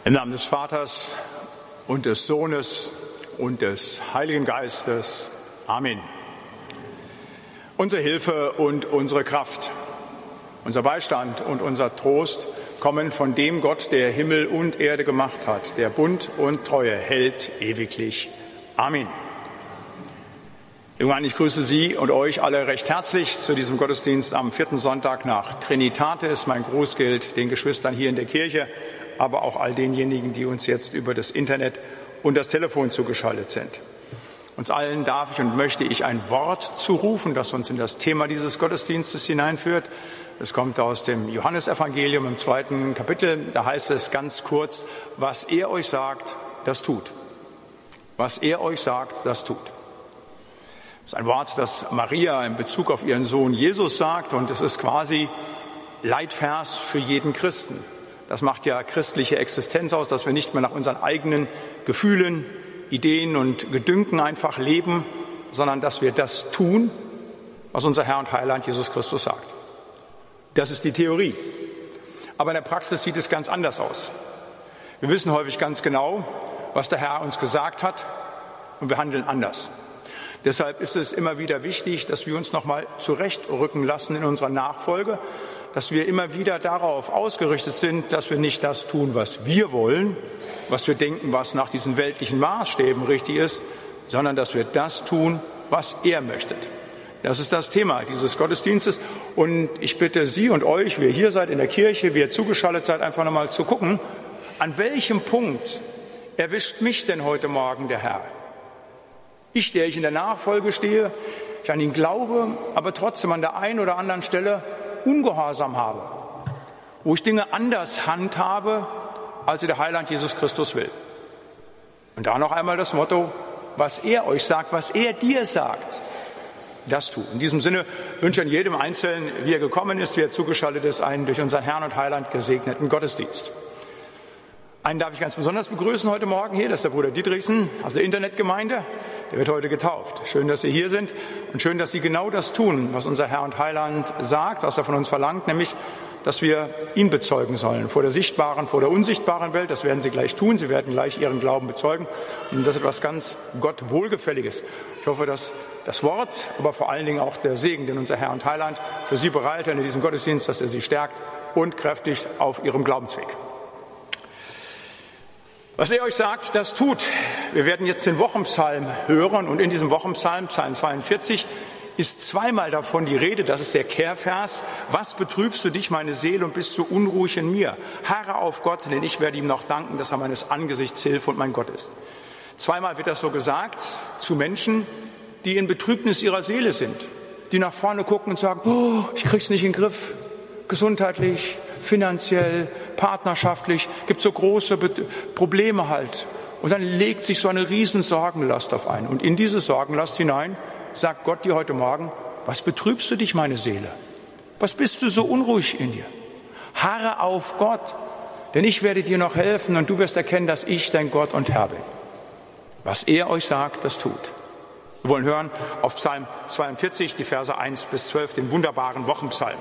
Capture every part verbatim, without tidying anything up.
Im Namen des Vaters und des Sohnes und des Heiligen Geistes. Amen. Unsere Hilfe und unsere Kraft, unser Beistand und unser Trost kommen von dem Gott, der Himmel und Erde gemacht hat, der Bund und Treue hält ewiglich. Amen. Jungen, ich grüße Sie und euch alle recht herzlich zu diesem Gottesdienst am vierten Sonntag nach Trinitatis. Mein Gruß gilt den Geschwistern hier in der Kirche, aber auch all denjenigen, die uns jetzt über das Internet und das Telefon zugeschaltet sind. Uns allen darf ich und möchte ich ein Wort zurufen, das uns in das Thema dieses Gottesdienstes hineinführt. Es kommt aus dem Johannesevangelium im zweiten Kapitel. Da heißt es ganz kurz: Was er euch sagt, das tut. Was er euch sagt, das tut. Das ist ein Wort, das Maria in Bezug auf ihren Sohn Jesus sagt, und es ist quasi Leitvers für jeden Christen. Das macht ja christliche Existenz aus, dass wir nicht mehr nach unseren eigenen Gefühlen, Ideen und Gedünken einfach leben, sondern dass wir das tun, was unser Herr und Heiland Jesus Christus sagt. Das ist die Theorie. Aber in der Praxis sieht es ganz anders aus. Wir wissen häufig ganz genau, was der Herr uns gesagt hat, und wir handeln anders. Deshalb ist es immer wieder wichtig, dass wir uns nochmal zurechtrücken lassen in unserer Nachfolge, dass wir immer wieder darauf ausgerichtet sind, dass wir nicht das tun, was wir wollen, was wir denken, was nach diesen weltlichen Maßstäben richtig ist, sondern dass wir das tun, was er möchte. Das ist das Thema dieses Gottesdienstes. Und ich bitte Sie und euch, wie ihr hier seid in der Kirche, wie ihr zugeschaltet seid, einfach nochmal zu gucken, an welchem Punkt erwischt mich denn heute Morgen der Herr? Ich, der ich in der Nachfolge stehe, ich an ihn glaube, aber trotzdem an der einen oder anderen Stelle Ungehorsam habe, wo ich Dinge anders handhabe, als sie der Heiland Jesus Christus will. Und da noch einmal das Motto: Was er euch sagt, was er dir sagt, das tu. In diesem Sinne wünsche ich an jedem Einzelnen, wie er gekommen ist, wie er zugeschaltet ist, einen durch unseren Herrn und Heiland gesegneten Gottesdienst. Einen darf ich ganz besonders begrüßen heute Morgen hier, das ist der Bruder Dietrichsen aus der Internetgemeinde. Der wird heute getauft. Schön, dass Sie hier sind und schön, dass Sie genau das tun, was unser Herr und Heiland sagt, was er von uns verlangt, nämlich, dass wir ihn bezeugen sollen, vor der sichtbaren, vor der unsichtbaren Welt. Das werden Sie gleich tun. Sie werden gleich Ihren Glauben bezeugen. Und das ist etwas ganz Gott Wohlgefälliges. Ich hoffe, dass das Wort, aber vor allen Dingen auch der Segen, den unser Herr und Heiland für Sie bereitet in diesem Gottesdienst, dass er Sie stärkt und kräftigt auf Ihrem Glaubensweg. Was er euch sagt, das tut. Wir werden jetzt den Wochenpsalm hören, und in diesem Wochenpsalm, Psalm zweiundvierzig, ist zweimal davon die Rede. Das ist der Kehrvers: Was betrübst du dich, meine Seele, und bist so unruhig in mir? Harre auf Gott, denn ich werde ihm noch danken, dass er meines Angesichts Hilfe und mein Gott ist. Zweimal wird das so gesagt zu Menschen, die in Betrübnis ihrer Seele sind, die nach vorne gucken und sagen: Oh, ich krieg's nicht in den Griff, gesundheitlich, finanziell, partnerschaftlich, gibt so große Probleme halt. Und dann legt sich so eine riesen Sorgenlast auf einen. Und in diese Sorgenlast hinein sagt Gott dir heute Morgen: Was betrübst du dich, meine Seele? Was bist du so unruhig in dir? Harre auf Gott, denn ich werde dir noch helfen, und du wirst erkennen, dass ich dein Gott und Herr bin. Was er euch sagt, das tut. Wir wollen hören auf Psalm zweiundvierzig, die Verse eins bis zwölf, den wunderbaren Wochenpsalm.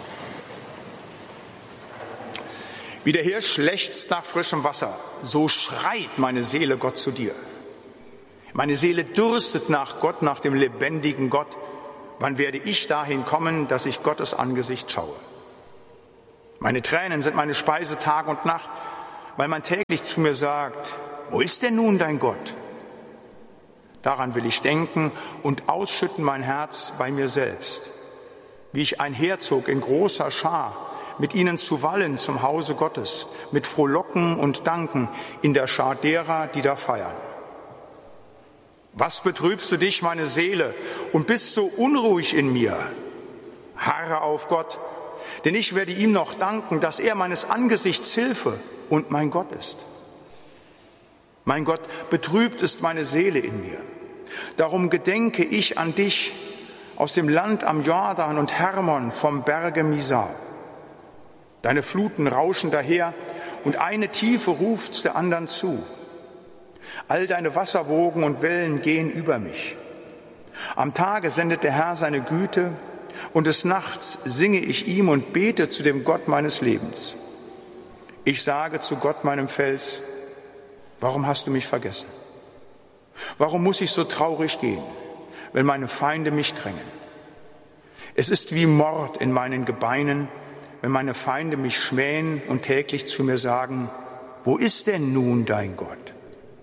Wie der Hirsch lechzt nach frischem Wasser, so schreit meine Seele Gott zu dir. Meine Seele dürstet nach Gott, nach dem lebendigen Gott. Wann werde ich dahin kommen, dass ich Gottes Angesicht schaue? Meine Tränen sind meine Speise Tag und Nacht, weil man täglich zu mir sagt: Wo ist denn nun dein Gott? Daran will ich denken und ausschütten mein Herz bei mir selbst, wie ich einherzog in großer Schar, mit ihnen zu wallen zum Hause Gottes, mit Frohlocken und Danken in der Schar derer, die da feiern. Was betrübst du dich, meine Seele, und bist so unruhig in mir? Harre auf Gott, denn ich werde ihm noch danken, dass er meines Angesichts Hilfe und mein Gott ist. Mein Gott, betrübt ist meine Seele in mir. Darum gedenke ich an dich aus dem Land am Jordan und Hermon vom Berge Misar. Deine Fluten rauschen daher, und eine Tiefe ruft der anderen zu. All deine Wasserwogen und Wellen gehen über mich. Am Tage sendet der Herr seine Güte, und des Nachts singe ich ihm und bete zu dem Gott meines Lebens. Ich sage zu Gott, meinem Fels, warum hast du mich vergessen? Warum muss ich so traurig gehen, wenn meine Feinde mich drängen? Es ist wie Mord in meinen Gebeinen, wenn meine Feinde mich schmähen und täglich zu mir sagen, wo ist denn nun dein Gott?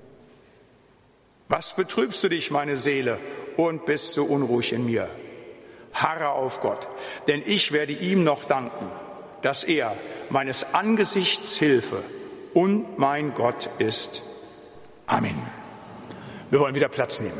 Was betrübst du dich, meine Seele, und bist so unruhig in mir? Harre auf Gott, denn ich werde ihm noch danken, dass er meines Angesichts Hilfe und mein Gott ist. Amen. Wir wollen wieder Platz nehmen.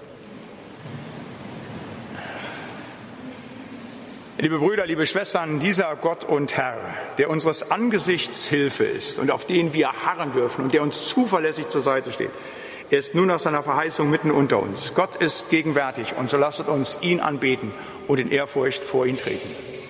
Liebe Brüder, liebe Schwestern, dieser Gott und Herr, der unseres Angesichts Hilfe ist und auf den wir harren dürfen und der uns zuverlässig zur Seite steht, er ist nun nach seiner Verheißung mitten unter uns. Gott ist gegenwärtig und so lasset uns ihn anbeten und in Ehrfurcht vor ihn treten.